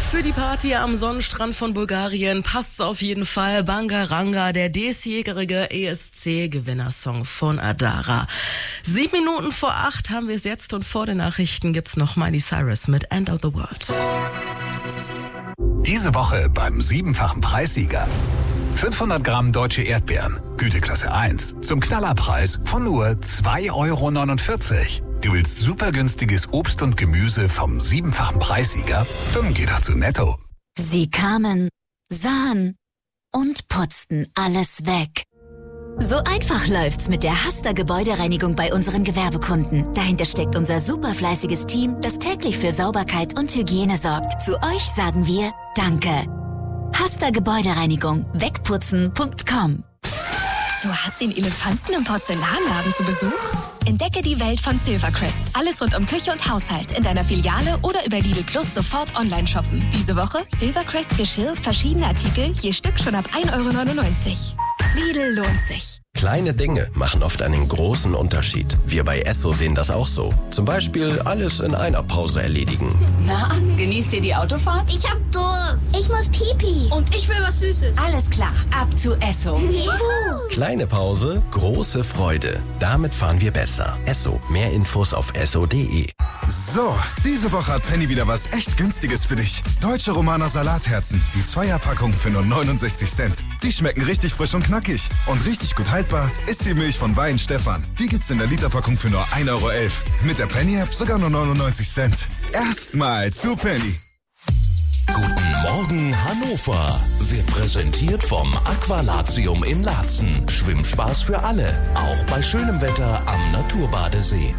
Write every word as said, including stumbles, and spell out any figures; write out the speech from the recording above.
Für die Party am Sonnenstrand von Bulgarien passt's auf jeden Fall. Bangaranga, der diesjährige E S C-Gewinnersong von Adara. Sieben Minuten vor acht haben wir es jetzt und vor den Nachrichten gibt's noch Miley Cyrus mit End of the World. Diese Woche beim siebenfachen Preissieger. fünfhundert Gramm deutsche Erdbeeren, Güteklasse eins, zum Knallerpreis von nur zwei Euro neunundvierzig. Du willst super günstiges Obst und Gemüse vom siebenfachen Preissieger? Dann geh doch zu Netto. Sie kamen, sahen und putzten alles weg. So einfach läuft's mit der Hasta Gebäudereinigung bei unseren Gewerbekunden. Dahinter steckt unser superfleißiges Team, das täglich für Sauberkeit und Hygiene sorgt. Zu euch sagen wir Danke. Hasta Gebäudereinigung. Wegputzen punkt com. Du hast den Elefanten im Porzellanladen zu Besuch? Entdecke die Welt von Silvercrest. Alles rund um Küche und Haushalt in deiner Filiale oder über Lidl Plus sofort online shoppen. Diese Woche Silvercrest Geschirr, verschiedene Artikel, je Stück schon ab ein Euro neunundneunzig. Lidl lohnt sich. Kleine Dinge machen oft einen großen Unterschied. Wir bei Esso sehen das auch so. Zum Beispiel alles in einer Pause erledigen. Na, genießt ihr die Autofahrt? Ich hab Durst. Ich muss Pipi. Und ich will was Süßes. Alles klar, ab zu Esso. Juhu. Kleine Pause, große Freude. Damit fahren wir besser. Esso. Mehr Infos auf esso punkt de. So, diese Woche hat Penny wieder was echt Günstiges für dich. Deutsche Romaner Salatherzen. Die Zweierpackung für nur neunundsechzig Cent. Die schmecken richtig frisch und knackig. Und richtig gut haltbar ist die Milch von Wein Stefan. Die gibt's in der Literpackung für nur ein Euro elf. Mit der Penny-App sogar nur neunundneunzig Cent. Erstmal zu Penny. Guten Morgen Hannover wird präsentiert vom Aqualatium in Laatzen. Schwimmspaß für alle, auch bei schönem Wetter am Naturbadesee.